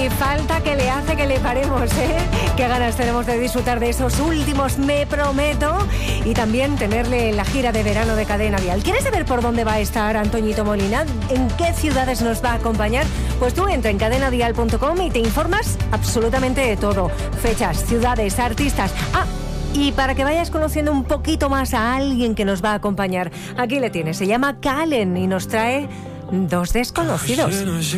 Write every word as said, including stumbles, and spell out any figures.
Ni falta que le hace que le paremos, ¿eh? Qué ganas tenemos de disfrutar de esos últimos, me prometo, y también tenerle en la gira de verano de Cadena Dial. ¿Quieres saber por dónde va a estar Antoñito Molina? ¿En qué ciudades nos va a acompañar? Pues tú entra en cadena dial punto com y te informas absolutamente de todo. Fechas, ciudades, artistas. Ah, y para que vayas conociendo un poquito más a alguien que nos va a acompañar, aquí le tienes. Se llama Calen y nos trae Dos Desconocidos.